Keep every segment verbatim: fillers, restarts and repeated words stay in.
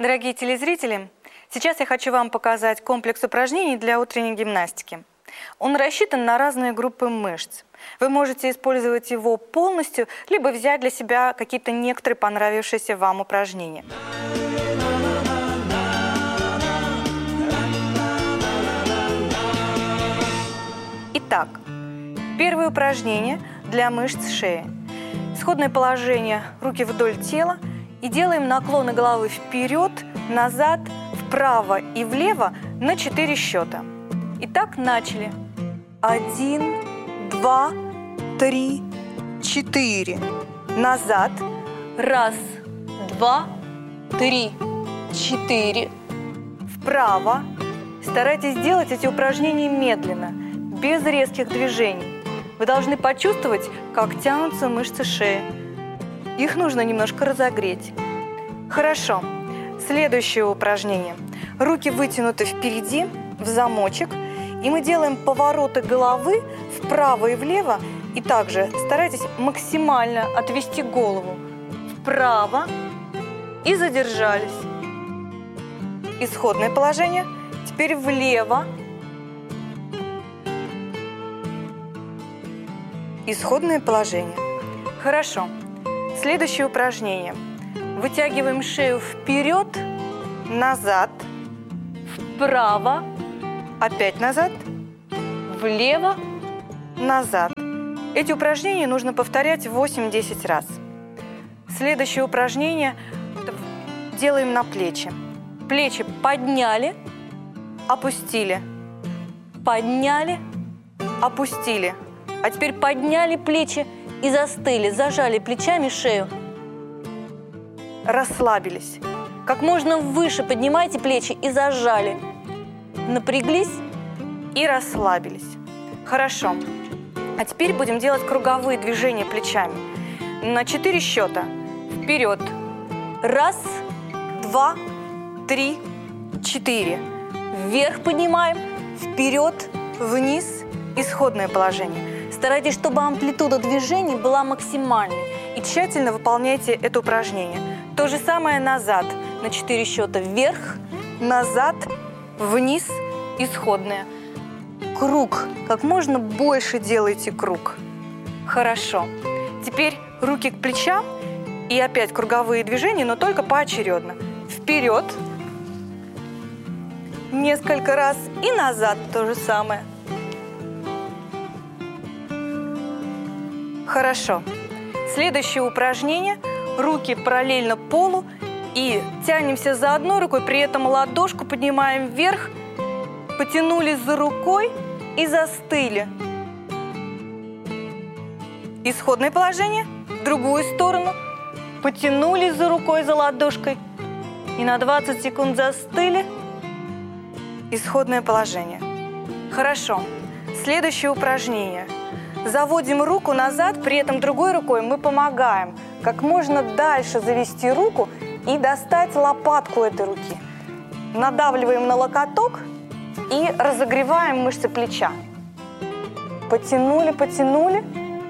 Дорогие телезрители, сейчас я хочу вам показать комплекс упражнений для утренней гимнастики. Он рассчитан на разные группы мышц. Вы можете использовать его полностью, либо взять для себя какие-то некоторые понравившиеся вам упражнения. Итак, первое упражнение для мышц шеи. Исходное положение, руки вдоль тела, и делаем наклоны головы вперед, назад, вправо и влево на четыре счета. Итак, начали. Один, два, три, четыре. Назад. Раз, два, три, четыре. Вправо. Старайтесь делать эти упражнения медленно, без резких движений. Вы должны почувствовать, как тянутся мышцы шеи. Их нужно немножко разогреть. Хорошо. Следующее упражнение. Руки вытянуты впереди, в замочек. И мы делаем повороты головы вправо и влево. И также старайтесь максимально отвести голову вправо и задержались. Исходное положение. Теперь влево. Исходное положение. Хорошо. Следующее упражнение. Вытягиваем шею вперед, назад, вправо, опять назад, влево, назад. Эти упражнения нужно повторять восемь-десять раз. Следующее упражнение делаем на плечи. Плечи подняли, опустили, подняли, опустили. А теперь подняли плечи и застыли, зажали плечами шею. Расслабились. Как можно выше поднимайте плечи и зажали. Напряглись и расслабились. Хорошо. А теперь будем делать круговые движения плечами. На четыре счета. Вперед. Раз, два, три, четыре. Вверх поднимаем. Вперед, вниз. Исходное положение. Старайтесь, чтобы амплитуда движений была максимальной. И тщательно выполняйте это упражнение. То же самое назад. На четыре счета. Вверх, назад, вниз, исходное. Круг. Как можно больше делайте круг. Хорошо. Теперь руки к плечам. И опять круговые движения, но только поочередно. Вперед. Несколько раз. И назад то же самое. Хорошо. Следующее упражнение. Руки параллельно полу и тянемся за одной рукой, при этом ладошку поднимаем вверх, потянулись за рукой и застыли. Исходное положение. В другую сторону. Потянулись за рукой, за ладошкой и на двадцать секунд застыли. Исходное положение. Хорошо. Следующее упражнение. Заводим руку назад, при этом другой рукой мы помогаем. Как можно дальше завести руку и достать лопатку этой руки. Надавливаем на локоток и разогреваем мышцы плеча. Потянули, потянули.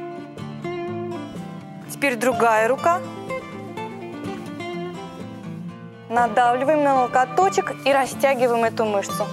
Теперь другая рука. Надавливаем на локоточек и растягиваем эту мышцу.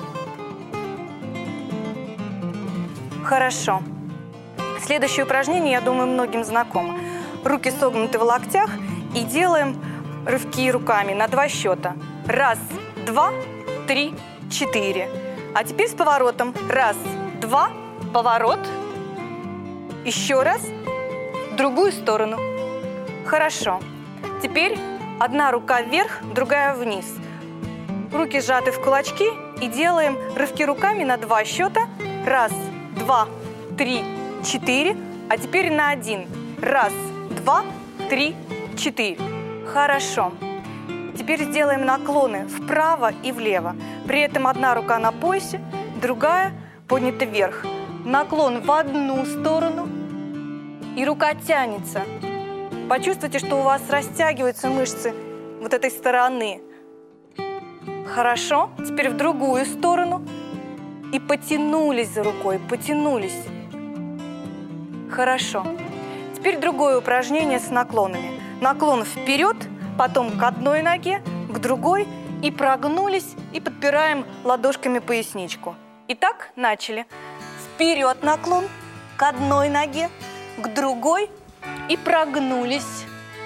Хорошо. Следующее упражнение, я думаю, многим знакомо. Руки согнуты в локтях и делаем рывки руками на два счета. Раз, два, три, четыре. А теперь с поворотом. Раз, два, поворот. Еще раз. В другую сторону. Хорошо. Теперь одна рука вверх, другая вниз. Руки сжаты в кулачки и делаем рывки руками на два счета. Раз, два, три, четыре. А теперь на один. Раз, два, три, четыре. Хорошо. Теперь сделаем наклоны вправо и влево. При этом одна рука на поясе, другая поднята вверх. Наклон в одну сторону. И рука тянется. Почувствуйте, что у вас растягиваются мышцы вот этой стороны. Хорошо. Теперь в другую сторону. И потянулись за рукой, потянулись. Хорошо. Теперь другое упражнение с наклонами. Наклон вперед, потом к одной ноге, к другой и прогнулись, и подпираем ладошками поясничку. Итак, начали. Вперед наклон, к одной ноге, к другой и прогнулись.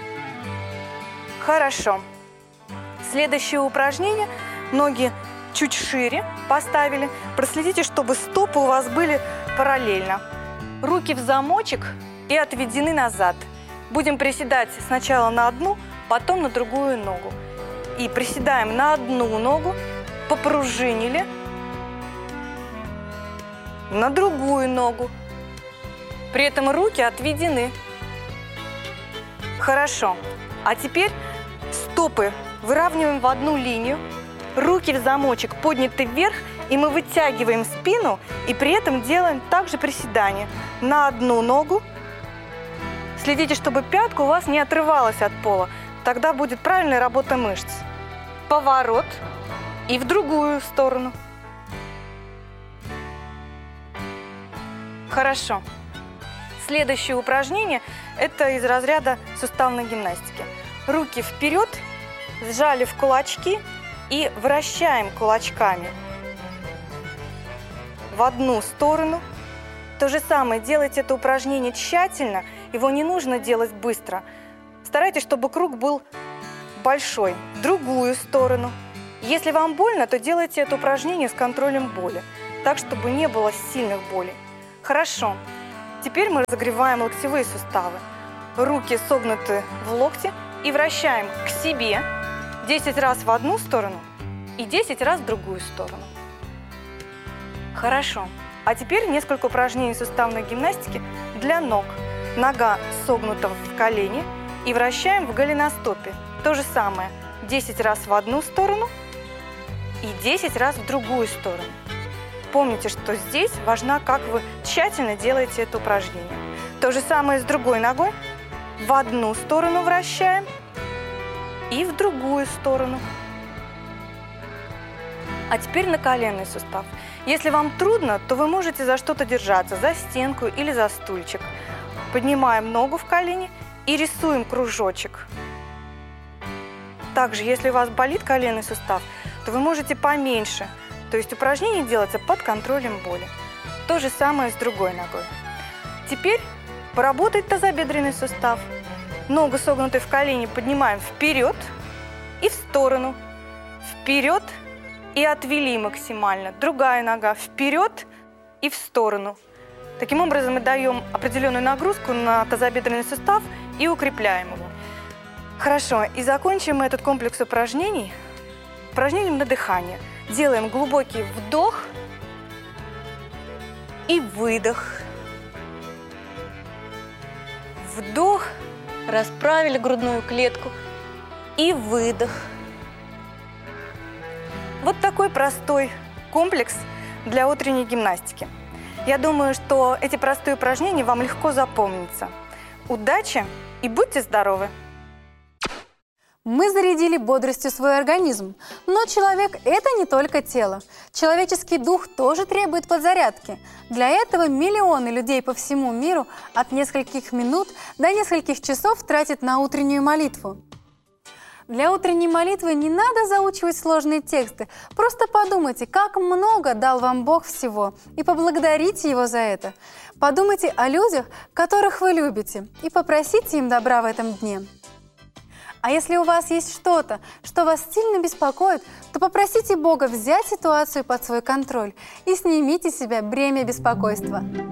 Хорошо. Следующее упражнение. Ноги чуть шире поставили. Проследите, чтобы стопы у вас были параллельно. Руки в замочек и отведены назад. Будем приседать сначала на одну, потом на другую ногу. И приседаем на одну ногу, попружинили, на другую ногу. При этом руки отведены. Хорошо. А теперь стопы выравниваем в одну линию. Руки в замочек подняты вверх, и мы вытягиваем спину, и при этом делаем также приседание на одну ногу. Следите, чтобы пятка у вас не отрывалась от пола. Тогда будет правильная работа мышц. Поворот и в другую сторону. Хорошо. Следующее упражнение – это из разряда суставной гимнастики. Руки вперед, сжали в кулачки и вращаем кулачками в одну сторону. То же самое, делайте это упражнение тщательно, его не нужно делать быстро. Старайтесь, чтобы круг был большой, в другую сторону. Если вам больно, то делайте это упражнение с контролем боли, так, чтобы не было сильных болей. Хорошо. Теперь мы разогреваем локтевые суставы. Руки согнуты в локте и вращаем к себе десять раз в одну сторону и десять раз в другую сторону. Хорошо. А теперь несколько упражнений суставной гимнастики для ног. Нога согнута в колени и вращаем в голеностопе. То же самое. десять раз в одну сторону и десять раз в другую сторону. Помните, что здесь важно, как вы тщательно делаете это упражнение. То же самое с другой ногой. В одну сторону вращаем и в другую сторону. А теперь на коленный сустав. Если вам трудно, то вы можете за что-то держаться, за стенку или за стульчик. Поднимаем ногу в колени и рисуем кружочек. Также, если у вас болит коленный сустав, то вы можете поменьше. То есть упражнение делается под контролем боли. То же самое с другой ногой. Теперь поработает тазобедренный сустав. Ногу, согнутой в колени, поднимаем вперед и в сторону. Вперед и отвели максимально. Другая нога вперед и в сторону. Таким образом мы даем определенную нагрузку на тазобедренный сустав и укрепляем его. Хорошо, и закончим мы этот комплекс упражнений упражнением на дыхание. Делаем глубокий вдох и выдох. Вдох, расправили грудную клетку и выдох. Вот такой простой комплекс для утренней гимнастики. Я думаю, что эти простые упражнения вам легко запомнятся. Удачи и будьте здоровы! Мы зарядили бодростью свой организм, но человек – это не только тело. Человеческий дух тоже требует подзарядки. Для этого миллионы людей по всему миру от нескольких минут до нескольких часов тратят на утреннюю молитву. Для утренней молитвы не надо заучивать сложные тексты. Просто подумайте, как много дал вам Бог всего, и поблагодарите Его за это. Подумайте о людях, которых вы любите, и попросите им добра в этом дне. А если у вас есть что-то, что вас сильно беспокоит, то попросите Бога взять ситуацию под свой контроль и снимите с себя бремя беспокойства.